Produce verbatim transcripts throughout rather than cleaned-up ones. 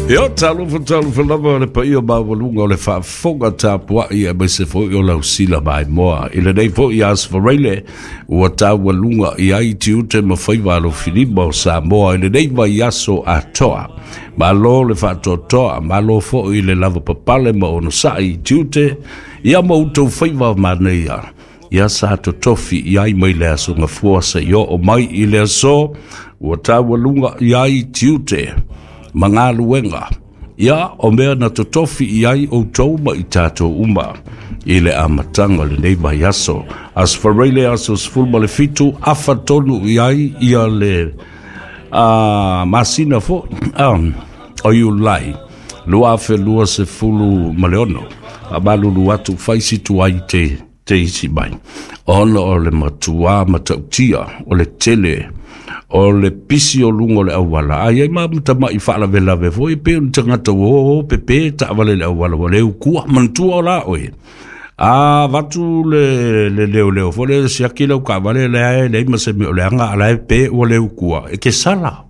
Yo talo fa talo fa lava le pa ia ba volunga le fa fonga tapua ia ba se fo yo la sila mai moa ile dei fo ia as for rele o ta volunga ia i tiu te ma fai va lo Filipo sa moa ile dei va yaso a toa ma lo le fa to toa ma lo fo ile lava papale ma ono sa i tiu te ia mo to fai va ma nei ia ia sa to tofi ia i mai le aso nga fuasa yo o mai ile so o ta volunga ia i tiu te Manga luenga ia o mea na totofi iai o tau ma i tato uma ile amatanga le nei mai aso as farele aso sfulma le fitu afa tonu iai ia le uh, masina fo um, o yu lai lua fe lua se fulu maleono abalu luatu faisi tuai te te isi mai ono o le matua matautia o le tele o le pisi o lungo le awala ai ai ma tama i fala vela ve foi pe un tangata o pepe ta vale le awala le ku mantu ola oi a vatu le le le le fo le sia ki le ka vale le le ma se me le anga ala pe o le ku e ke sala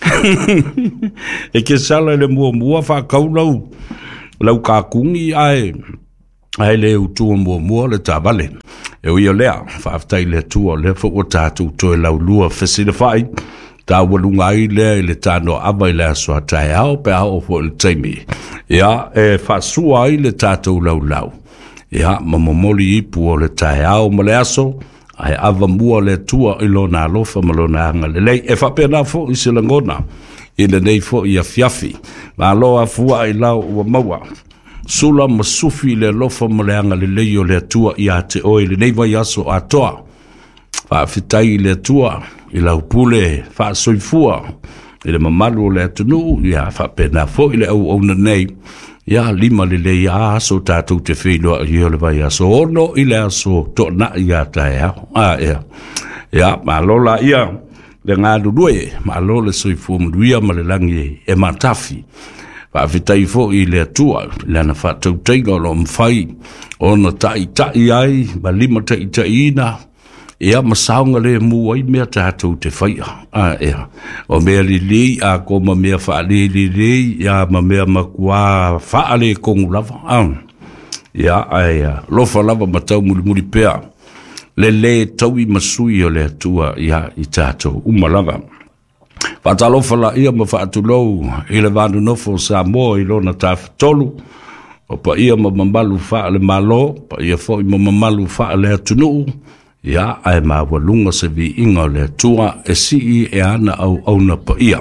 e ke sala le mo mo fa ka ulau lau ka kungi ai ai le utu mo mo le ta vale e o ia lea whaaftai le tua le fo o tātou toi lau lua whesina whai tā walunga i lea i le tāno awa i lea soa tai au pe au fo le taimi ia e whaasua i le tātou lau lau ia mamamoli ipu o le tai au ma le aso ai awa mua le tua i lo nā lofa ma lo nā anga le lei e whapena fo i se langona i le nei fo i a fiafi ma loa fua i lau ua maua sula masufi le lofa maleanga le leio le atua i a te oi le neiva yaso a toa fa fitai le atua i lau pule fa soifua i le mamalu le atunu ia fa pena fo i le au au nei ia lima le le ia aso tātou te whiloa i o le vai aso ono i le aso to na i a tae a ia ia ma lola ia le ngā lulue ma lola soifua mduia ma le langi e matafi fa vitai fo i le atua le na fa tau teiga lo mfai ona tai tai ai ba lima tai tai ina ia masaunga le mu ai mea tātou te whaia a ea o mea li li a ko ma mea wha li li li ia ma mea makua wha le kongu lava a ia a ea lofa lava matau muli muli pea le le tau i masui o le atua ia i tātou uma lava Fatalo fala ia ma faatulou i le vanu nofo sa mo i lona tafitolu o pa ia ma mamalu fa le malo pa ia fo i ma mamalu fa le atunu ia ai ma walunga se vi inga le tua e si i e ana au au na pa ia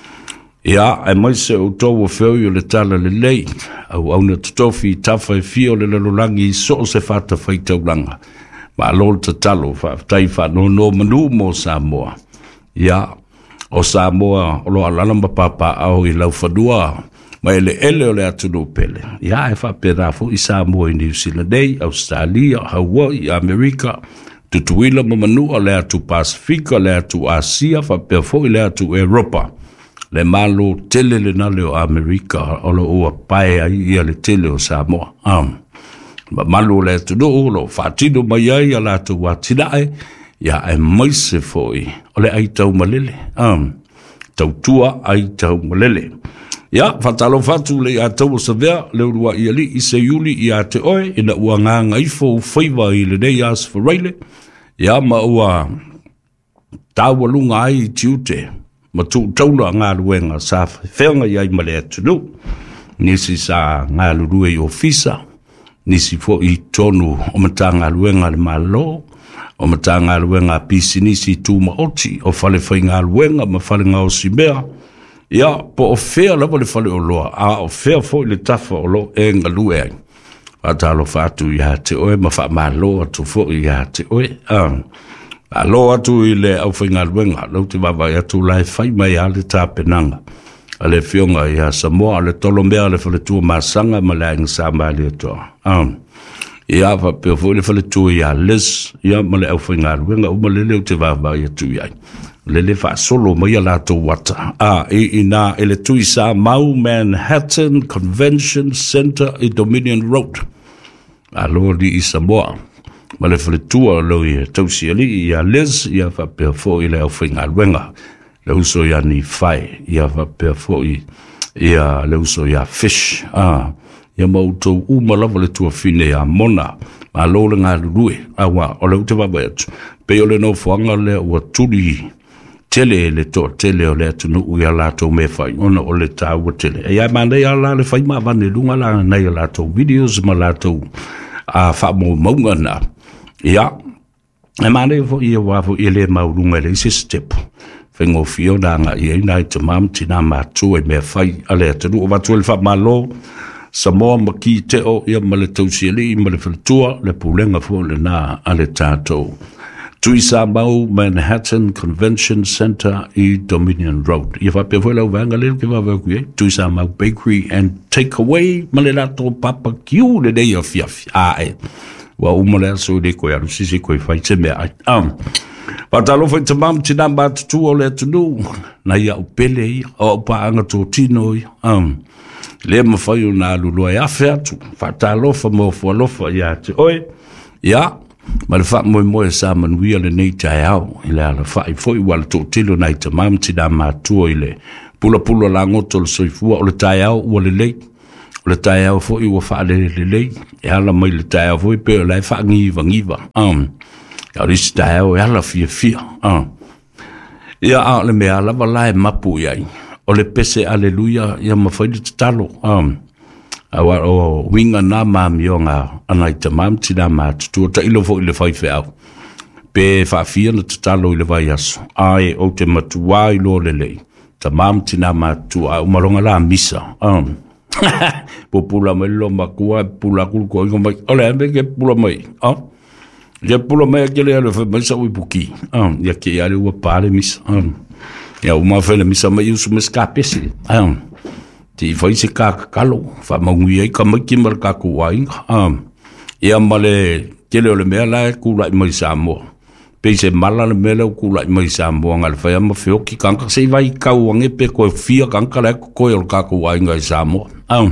ia ai mai se o towo feo i le tala le lei au au na tutofi tafa e fio le lalolangi so se fata faitaulanga ma lol tatalo fa taifa no no manu mo sa moa ia o Samoa o lo alalamba papa au i lau whanua ma ele ele o le atunu pele ia e whapera fu i Samoa i New Zealand Day, Australia, Hawaii, Amerika tutuila mamanu o le atu Pasifika le atu Asia whapera fu i le atu Europa le malo tele le nale o Amerika o lo ua pae ai ia le tele o Samoa um. ma malo le atunu lo whatino mai ai a le atu watinae ia e maise foi o le ai tau malele um tau tua ai tau malele ia fatalo fatu le a tau savea le urua i ali i se yuli i a te oe ina ua nganga ifo faiva i le nei as for raile ia ma ua tau alunga ai tiute ma tu tauna ngā luenga sa whenga i ai male atunu nisi sa ngā lurue i ofisa nisi fo i tonu o mata ngā luenga le malo o matanga luenga pisinisi tu maoti o fale whainga luenga ma fale ngā o simea ia po o fea lava le fale o loa a o fea fo i le tafa o lo e ngā lue ai atalo fatu i ha te oe ma wha ma loa tu fo i ha te oe a loa tu i le au whainga luenga lau te wawa i atu lai whai mai a le tāpenanga a le fionga i ha Samoa a le tolo mea le fale tua masanga ma le ainga sa ma le toa um. ia va pe fo le fale tu ia les ia male au finga wenga o male le te va va ia tu ia le le fa solo mai la to wata a e ina ele tu sa Mau Manhattan Convention Center i Dominion Road a lo di Samoa male fale tu lo ia tu si ali ia les ia va pe fo ile au finga wenga le uso ia ni fai ia va pe fo i ia le uso ia fish ah ia mautou uma lava le tua fine a mona ma lo le ngā lulue awa o le ute waba atu pe o le no fuanga le ua tuli tele le to tele o le atunu ua lato me fai ona o le tā ua tele e ia manda ia la le fai ma vane lunga la nei lato videos ma lato a wha mo maunga na ia e manda ia fo ia wafo ia le maurunga le isi step whengo fio na nga ia ina i te mam tina matu e me fai ale atunu o watu le wha malo Samoa maki te o ia ma le tausiali ma le whaletua le pulenga fo le nā ale tātou. Tui sa mau Manhattan Convention Center i Dominion Road. Ia whapea fo lau vanga leo ke wawa kui e. Tui sa mau Bakery and Takeaway ma le lato papa kiu le dei o fiafi. A e. Wa umale aso le koe aru sisi koe whai te mea ai. Um. Patalo fai te mam tina mātutu o le atunu. Na ia upele ia. O upa anga tō tino ia. Um. Le mawhai o nā lulua e awhi atu, whatalofa mo fualofa ia te oe, ia, ma le wha moe moe sa manuia le nei tai au, i le ala whai foi wala tō tilo nai te mamti nā mātua i le pula pula la ngoto le soifua o le tai au ua le lei, o le tai au foi ua wha le le lei, e ala mai le tai au foi pe o lai wha ngiva ngiva, um, ia risi tai au e ala fia fia, um, ia a le mea lava lai mapu iai, o le pese aleluia ia mawhaidi te talo. Um, awa o winga nā mami o ngā anai te mamti nā mātutu o ta ilo fo i le whaife au. Pe whaafia na te talo i le vai aso. Ai o te matua i lo le lei. Ta mamti nā mātua o maronga la misa. Um. Po pula mai lo makua pula kulko ingo mai. Ole ame ke pula mai. Um. Ia pula mai a kele ale wha mai sa ui puki. Um. Ia ke ale ua pare misa. Um. Ia uma fele misa mai usu me ska pesi. Um. Ti fai se ka kalo. Fa maungui ai ka maki mar ka kuwai. Um. Ia male kele ole mea lai kulai mai sa mo. Pe se mala le mele kulai mai sa mo. Ngal fai ama feo ki kanka se vai kau wange pe koe fia kanka lai koe ol ka kuwai ngai sa mo. Um.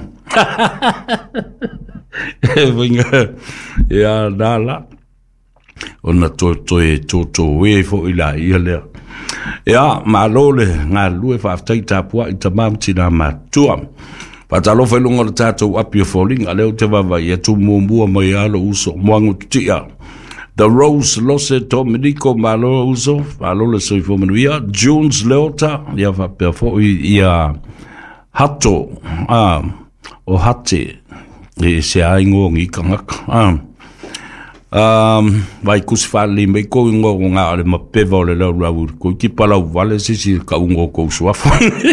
E vinga. Ia nala. Ona to to e to to we fo ila ia lea. Ia, malole, ngā lue whaftai tāpua i ta mamti nā mātua. Patalo whailunga le tātou api o fōlinga, leo te wawa i atu mōmua mai alo uso, moangu tutia. The Rose Lose Dominico malo uso, malole soi fōmanuia, Junes Leota, ia whapea fō i a hato, ah, o hate, e se aingo ngi kangaka, ah. Um, vai kusi whale mei ko ingo o ngā ale ma pewa o le lau lau ko ki palau wale sisi ka ungo ko suafa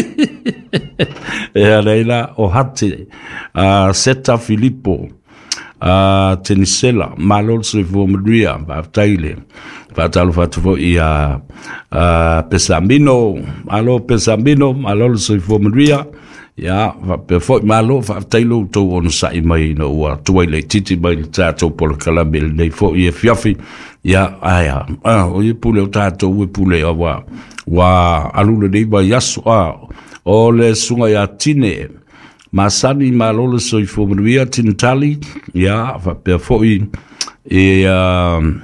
e a reila o hate uh, Seta Filippo uh, Tenisela malol se vo Maria va taile va talo fatu fo i a uh, Pesamino alo Pesamino malol se vo Maria ya va pe fo malo va tailo to on sai mai no wa to le titi mai tato por calamel nei fo e fiafi ya aya ah o ye pule o tato we pule wa wa alule dei ba yaso a o le sunga ya tine masani malo le so fo mria tintali ya va pe fo i e um,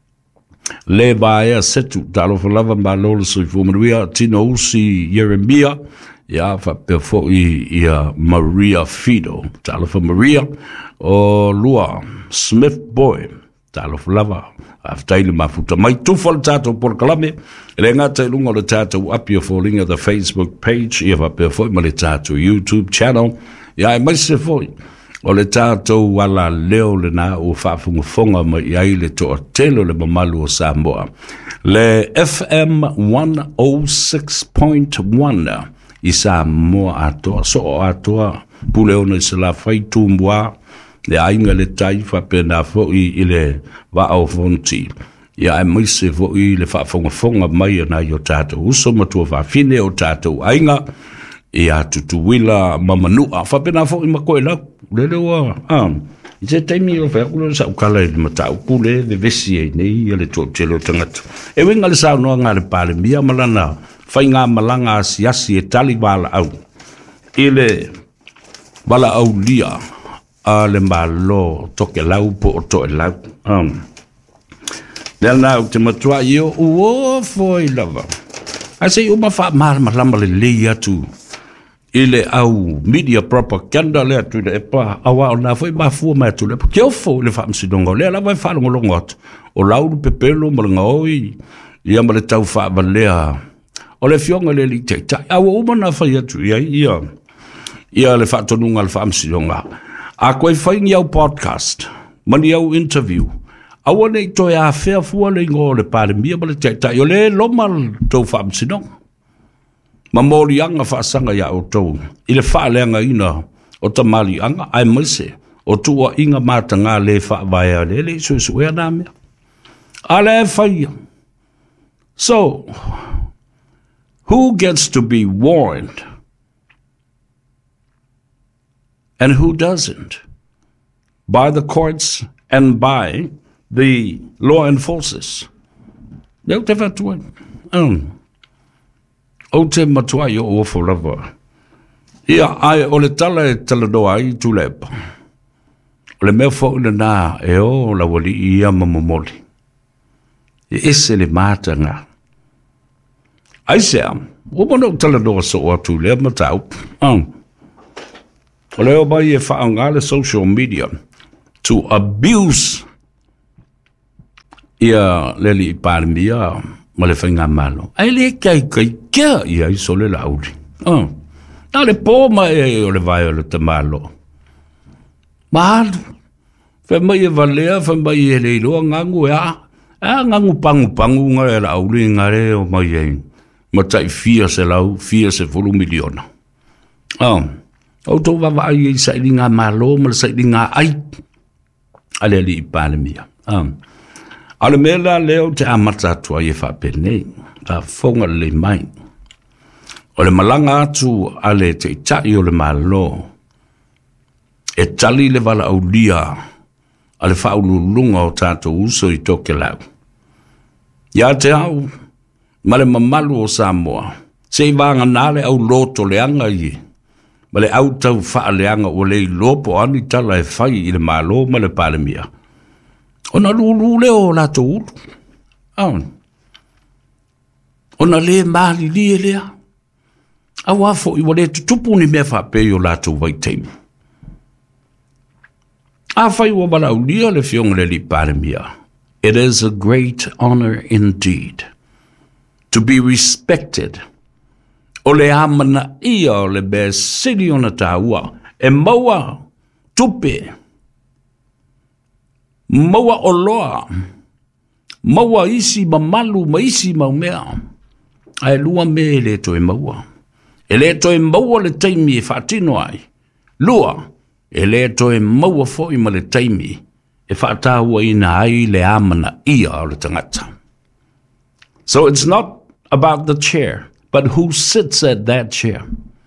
le ba ya setu talo fo lava malo le so fo mria tino usi Yeremia ia fa pe fo i ia Maria Fido talo fa Maria o lua Smith Boy talo fa lava aftaile mafuta mai tu fol tato por kalame le ngata lungo le tato api o folinga the Facebook page ia fa pe fo ma le tato YouTube channel ia mai se fo o le tato wala leo le na o fa funga fonga mai ia le to telo le mamalu o Samoa le F M one oh six point one isa mo ato so ato pule ono se la fai tumbua le ainga le tai fa pena fo i ile va au fonti ya mai se fo i le fa fonga fonga mai na yo tato uso matua fa fine o tato ainga e atu tu wila mamanu fa pena fo i makoela le le wa am ite taimi o fa kulo sa ukala le mata ukule le vesi nei le to telo tangata e winga le sa no nga le pale mia malana fai ngā malanga siasi e tali wala au. Ile wala au lia a le malo toke lau po o toe lau. Um. Lea nau te matua i o uo foi lava. A se uma wha mara malama le lei atu ile au media propaganda le tu le pa awa ona foi ba fu ma tu le ke o fo le fam sidongo le la vai fa lo ngot o lau pe pelo mo ngoi ia ma le tau fa ba le o le fionga le li te ta awa o mana fa ia tu ia ia ia le fa tonu ngal fam sidonga a ko fa ngia podcast mani au interview awa le to ya fe fu le ngo le pa le mia ba le te ta yo le lo mal to fam sidonga ma mori anga whaasanga ia o tau. I le whaaleanga ina o ta mali anga, ai maise, o tua inga mata ngā le whaavaya le le, so so ea nā mea. A le e whaia. So, who gets to be warned? And who doesn't? By the courts and by the law enforcers. They'll never do it. Um. O te matua i o ofo lava. Ia ai o le tala e tala doa i tulepa. O le mea fo ina nā e o la wali i ia mamamoli. E ese le mata ngā. Ai sea, o mana o tala doa so o atu lea matau. Um. O leo mai e wha ngā le social media to abuse ia leli i pārmia ma le whainga malo. Ai le kai kai kia ia i sole lauri. Oh. Na le pō mai e o le vai o le te malo. Mahalo. Whai mai e valea, whai mai e le iloa ngangu e a. A ngangu pangu pangu ngā e lauri ngā re o mai e. Ma tai fia se lau, fia se fulu miliona. Oh. Au tō wawai e sa ili ngā malo, ma le sa ili ngā ai. Ale li i pāle mia. Oh. Ale mela leo te amata atua i e whapene, ta whonga le mai. O le malanga atu ale te itai o le malo, e tali le wala au lia, ale whaululunga o tātou uso i toke lau. Ia te au, ma le mamalu o Samoa, se i vanga nale au loto le anga i, ma le au tau wha le anga o le i lopo ani tala e whai i le malo ma le palemia. Ona lulu leo la to ulu. Aon. Ona le mali li lea. Awa fo i wale tutupu ni mea whape o la to vai teimi. A whai wa wala ulia le fionga le li paramia. It is a great honor indeed to be respected. O le amana ia o le be siri ona tāua. E maua tupe. Maua o loa, maua isi ma malu, ma isi ma mea, ai lua me e le toi maua. E le toi maua le taimi e whaatino ai. Lua, e le toi maua foi ma le taimi e whaataua ina ai le amana ia o le tangata. So it's not about the chair, but who sits at that chair.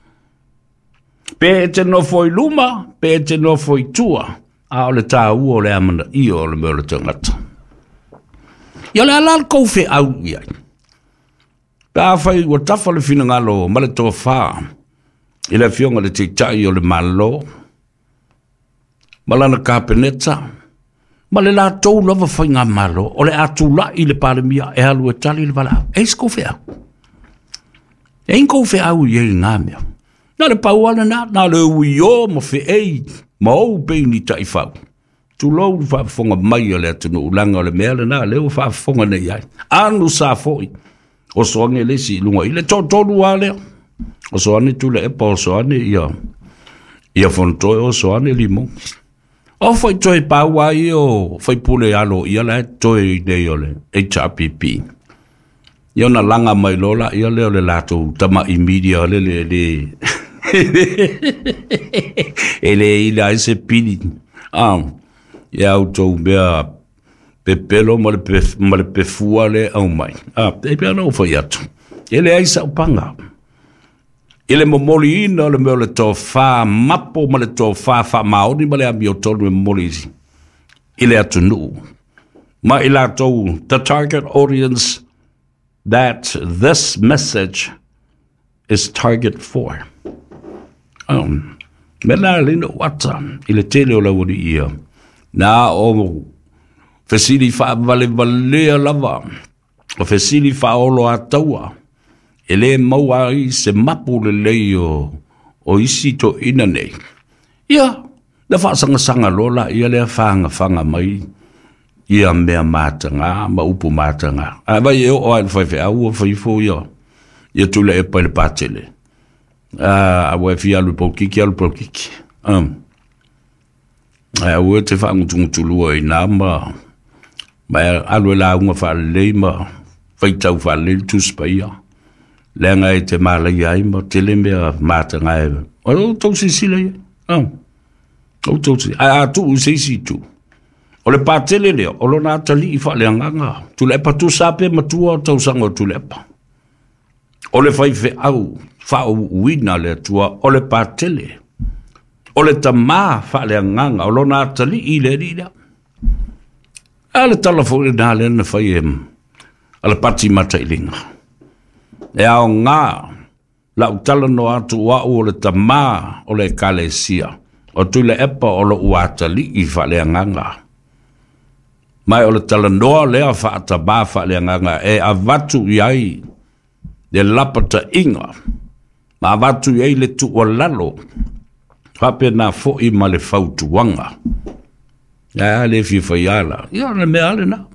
Pe te no foi luma, pe te no foi tua, a o le tā ua o le amana i o le mea le tangata. Ia le alal kou whi au iai. Pea whai ua tafa le whina ngalo ma le toa whā. I le fionga le te tai o le malo. Ma lana kāpeneta. Ma le la tau lava whai ngā malo. O le atu la i le palemia e halu e tali le wala. Eis kou whi au. Ein kou whi au iai ngā mea. Nā le pauana nā, nā le ui o ma whi ei. Ma ou pei ni tai whau. Tu lou whaafonga mai o le atunu ulanga o le mea le nā, leo whaafonga nei ai. Anu sā foi. O soange le si lunga i le tōtonu a leo. O soane tu le epa o soane ia. Ia fontoe o soane limo. O whai toi pāua i o whai pule alo ia le toi nei o le H R P P. Ia na langa mai lola ia leo le lato tama i media le le le. Ele ila ese pili. Ah, ia auto bea pepelo ma le pe ma le pefua le au mai. Ah, e bea no foi atu. Ele ai sa panga. Ele momoli ina le me le to fa mapo ma le to fa fa maoni ma le amio tolu momoli. Ele atu nu. Ma ila to the target audience that this message is target for. Um, mela lino wata ile tele o la wodi ia na o fesili fa vale vale lava o fesili fa o lo ataua ele maua i se mapu le leo o isi to ina nei. Ia, le whaasanga sanga lola, ia lea whaanga whanga mai, ia mea mātanga, ma upu mātanga. A vai e o ai whai whai au, whai fo ia, ia tula e paile pātele. A wai fi alu pau kiki, alu pau kiki. Um. A ua te whaangu tungu tulua i nā, ma, ma alu e la unga wha lei, ma, whai tau wha lei, tuspa ia. Lenga e te mālai ai, ma tele mea mātanga e. O tau si sila ia. Um. O tau si, a a tu u se si tu. O le pātele leo, o lo nā tali i wha le anganga. Tu le epa tu sape matua tau sanga tu le epa. O le whai whe au, wha u uina le tua, o le pātele. O le tamā wha le anganga, o lo nā tali i le rira. A le talafo le nā le na whai em, a le pati mata i linga. E ao ngā, la utala no atu wau o le tamā o le kalesia, o tu le epa o lo uatali i wha le anganga. Mai o le tala noa lea wha ata bā wha le anganga, e a watu iai, le lapata inga, ma a watu iai le tu o lalo, whape nā fo i ma le fautuanga. Ia le fi whaiala, ia le mea ale na.